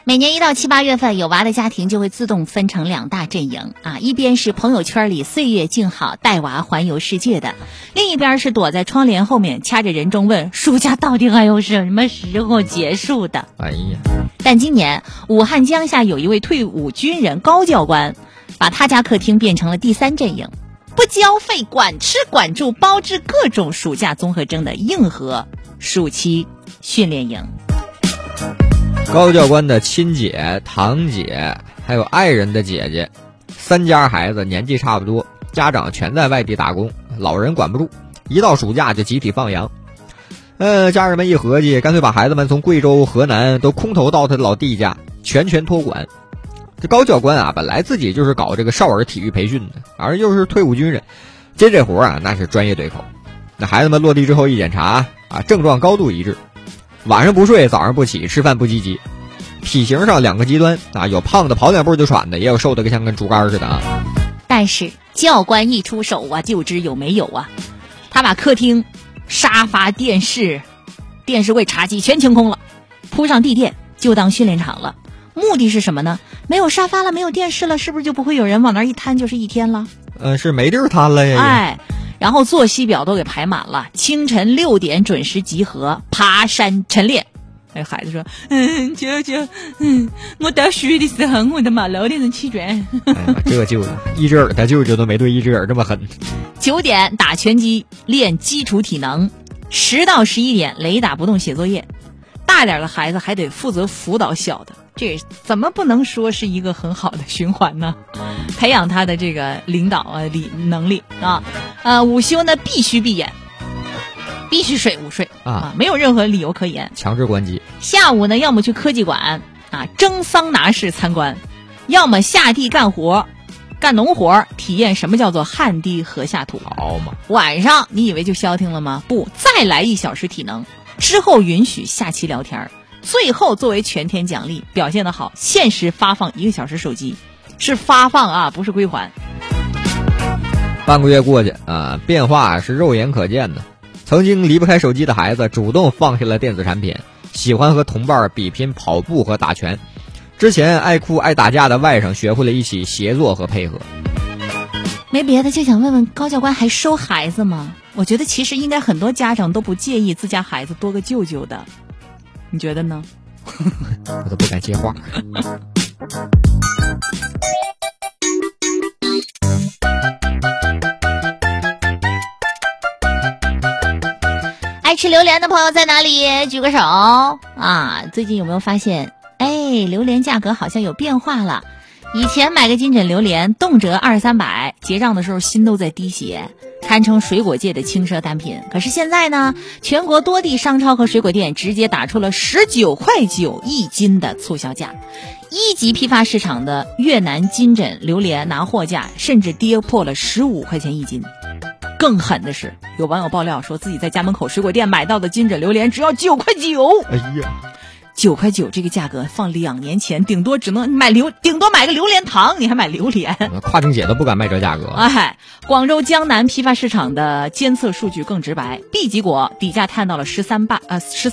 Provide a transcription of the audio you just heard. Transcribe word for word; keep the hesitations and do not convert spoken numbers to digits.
每年一到七八月份，有娃的家庭就会自动分成两大阵营啊，一边是朋友圈里岁月静好带娃环游世界的，另一边是躲在窗帘后面掐着人中问暑假到底还有什么时候结束的。 哎呀， 但今年武汉江夏有一位退伍军人高教官，把他家客厅变成了第三阵营，不交费管吃管住包治各种暑假综合征的硬核暑期训练营。 高教官的亲姐、堂姐还有爱人的姐姐，三家孩子年纪差不多，家长全在外地打工，老人管不住，一到暑假就集体放羊。呃，家人们一合计，干脆把孩子们从贵州、河南都空投到他的老弟家，全权托管。这高教官啊，本来自己就是搞这个少儿体育培训的，而又是退伍军人，接这活啊那是专业对口。那孩子们落地之后一检查啊，症状高度一致，晚上不睡，早上不起，吃饭不积极，体型上两个极端啊，有胖的跑两步就喘的，也有瘦的像跟竹竿似的啊。 但是教官一出手啊，就知有没有啊。他把客厅、沙发、电视、电视柜、茶几全清空了，铺上地垫就当训练场了。目的是什么呢？没有沙发了，没有电视了，是不是就不会有人往那儿一摊就是一天了？ 呃，是没地儿摊了呀。 哎，然后作息表都给排满了，清晨六点准时集合，爬山晨练。哎，孩子说，嗯，舅舅，嗯，我到学的时候，我的妈六点钟起床。 哎呀，这舅舅，一只耳他舅舅都没对一只耳这么狠。 九点打拳击练基础体能，十到十一点雷打不动写作业。大点的孩子还得负责辅导小的，这怎么不能说是一个很好的循环呢？培养他的这个领导啊力能力啊，呃，午休呢必须闭眼。必须睡午睡 啊, 啊，没有任何理由可言， 强制关机。 下午呢，要么去科技馆啊蒸桑拿室参观，要么下地干活，干农活，体验什么叫做汗滴禾下土。 好嘛， 晚上你以为就消停了吗？不，再来一小时体能，之后允许下棋聊天，最后作为全天奖励，表现得好，限时发放一个小时手机，是发放啊，不是归还。 半个月过去啊，变化是肉眼可见的。曾经离不开手机的孩子主动放下了电子产品，喜欢和同伴比拼跑步和打拳。之前爱哭爱打架的外甥学会了一起协作和配合。 没别的，就想问问高教官还收孩子吗？我觉得其实应该很多家长都不介意自家孩子多个舅舅的，你觉得呢？ 我都不敢接话。 爱吃榴莲的朋友在哪里？举个手啊！最近有没有发现，哎，榴莲价格好像有变化了？以前买个金枕榴莲动辄二三百，结账的时候心都在滴血，堪称水果界的轻奢单品。可是现在呢，全国多地商超和水果店直接打出了十九块九一斤的促销价，一级批发市场的越南金枕榴莲拿货价甚至跌破了十五块钱一斤。更狠的是，有网友爆料说自己在家门口水果店买到的金枕榴莲只要九块九。 哎呀， 九块九这个价格放两年前顶多只能买榴顶多买个榴莲糖，你还买榴莲？ 跨境姐都不敢卖这价格。 哎，广州江南批发市场的监测数据更直白， B 级果底价探到了十三八呃十